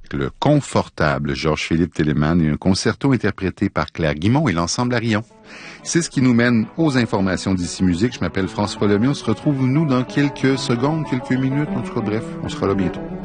le confortable Georges-Philippe Telemann et un concerto interprété par Claire Guimond et l'ensemble Arion. C'est ce qui nous mène aux informations d'Ici Musique. Je m'appelle François Lemay. On se retrouve, nous, dans quelques secondes, quelques minutes. En tout cas, bref, on sera là bientôt.